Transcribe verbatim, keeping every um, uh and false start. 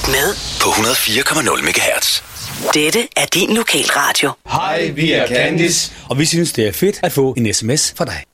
Lyt med på et hundrede og fire komma nul megahertz. Dette er din lokalradio. Hej, vi er Candice, og vi synes, det er fedt at få en sms fra dig.